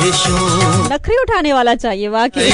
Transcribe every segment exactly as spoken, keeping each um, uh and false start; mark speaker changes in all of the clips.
Speaker 1: नखरे उठाने वाला चाहिए वाकई।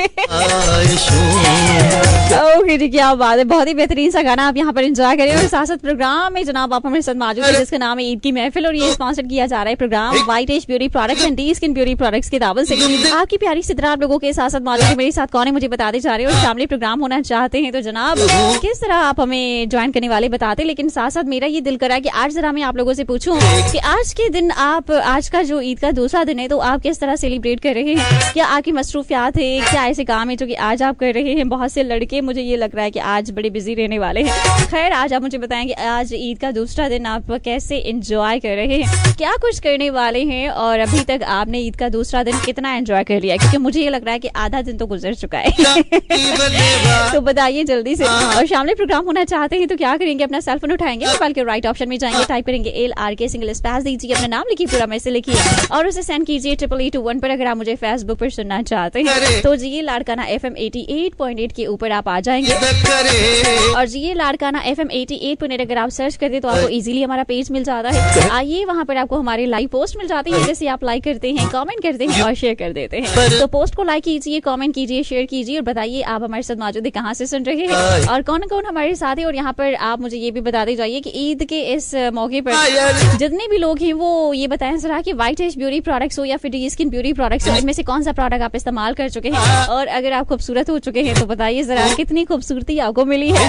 Speaker 1: ओके जी, क्या बात है, बहुत ही बेहतरीन सा गाना आप यहाँ पर एंजॉय करें। और साथ साथ प्रोग्राम में जनाब आप हमारे साथ मौजूद है जिसका नाम है ईद की महफिल, और ये स्पॉन्सर किया जा रहा है programme white as beauty products and D skin beauty products की दावत से। आपकी प्यारी सिद्रा आप लोगों के साथ साथ मौजूद है, मेरे साथ कौन है मुझे बताते जा रहे हो। और शामिल प्रोग्राम होना चाहते हैं तो जनाब किस तरह आप हमें ज्वाइन करने वाले बताते। लेकिन साथ साथ मेरा ये दिल करा कि आज जरा मैं आप लोगों से पूछूं कि आज के दिन आप, आज का जो ईद का दूसरा दिन है, तो आप किस तरह सेलिब्रेट कर रहे हैं। क्या आपकी मसरूफियात है, क्या ऐसे काम है जो कि आज आप कर रहे हैं। बहुत से लड़के मुझे ये लग रहा है कि आज बड़े बिजी रहने वाले हैं। खैर आज आप मुझे बताएं कि आज ईद का दूसरा दिन आप कैसे एंजॉय कर रहे हैं, क्या कुछ करने वाले हैं, और अभी तक आपने ईद का दूसरा दिन कितना एंजॉय कर लिया, क्योंकि मुझे ये लग रहा है कि आधा दिन तो गुजर चुका है। तो बताइए जल्दी से। और शामिल प्रोग्राम होना चाहते हैं तो क्या करेंगे, अपना सेल फोन उठाएंगे, मोबाइल के राइट ऑप्शन में जाएंगे, टाइप करेंगे एल आर के सिंगल स्पेस दीजिए, अपना नाम लिखिए, पूरा मैसेज लिखिए और उसे सेंड कीजिए ट्रिपल एट वन पर। अगर आप मुझे फेसबुक पर सुनना चाहते हैं तो जी Larkana F M eighty eight point eight के ऊपर आप आ जाएंगे, और जी Larkana F M eighty eight point eight अगर आप सर्च करते तो आपको इजीली हमारा पेज मिल जाता है। आइए वहाँ पर आपको हमारी लाइव पोस्ट मिल जाती है, जैसे आप लाइक करते हैं, कमेंट करते हैं और शेयर कर देते हैं। तो पोस्ट को लाइक कीजिए, कमेंट कीजिए, शेयर कीजिए और बताइए आप हमारे साथ मौजूद है, कहाँ से सुन रहे हैं और कौन कौन हमारे साथ है। और यहाँ पर आप मुझे ये भी बताते जाइए कि ईद के इस मौके पर जितने भी लोग हैं वो ये बताएं जरा कि व्हाइट एज ब्यूटी प्रोडक्ट्स हो या फिर डी स्किन ब्यूटी प्रोडक्ट्स हो, इनमें से कौन सा प्रोडक्ट आप इस्तेमाल कर चुके हैं। और अगर आप खूबसूरत हो चुके हैं तो बताइए जरा कितनी खूबसूरती आपको मिली है।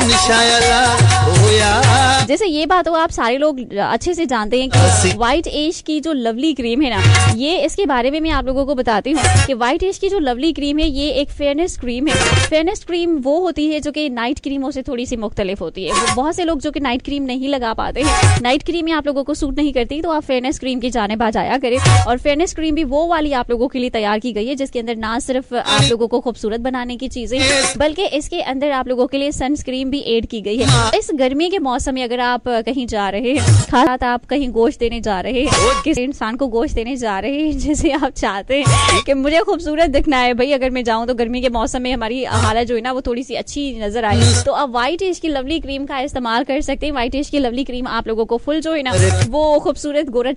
Speaker 1: जैसे ये बात हो आप सारे लोग अच्छे से जानते हैं कि व्हाइट एज की जो लवली क्रीम है ना, ये इसके बारे में मैं आप लोगों को बताती हूँ कि व्हाइट एज की जो लवली क्रीम है ये एक फेयरनेस क्रीम है। फेयरनेस क्रीम वो होती है जो कि नाइट क्रीमों से थोड़ी सी मुख्तलिफ होती है। बहुत से लोग जो कि नाइट क्रीम नहीं लगा पाते हैं, नाइट क्रीम आप लोगों को सूट नहीं करती, तो आप फेयरनेस क्रीम की जानिब आ जाया करें। और फेयरनेस क्रीम भी वो वाली आप लोगों के लिए तैयार की गई है जिसके अंदर ना सिर्फ आप लोगों को खूबसूरत बनाने की चीजें बल्कि इसके अंदर आप लोगों के लिए सनस्क्रीन भी ऐड की गई है। इस गर्मी के मौसम में अगर आप कहीं जा रहे हैं, खास आप कहीं गोश्त देने जा रहे हैं, किसी इंसान को गोश्त देने जा रहे हैं जिसे आप चाहते हैं कि मुझे खूबसूरत दिखना है, भाई अगर मैं जाऊं तो गर्मी के मौसम में हमारी हालत जो है ना वो थोड़ी सी अच्छी नजर आए, तो आप व्हाइट एज की लवली क्रीम का इस्तेमाल कर सकते हैं। व्हाइट एज की लवली क्रीम आप लोगों को फुल जो है ना वो खूबसूरत गोरा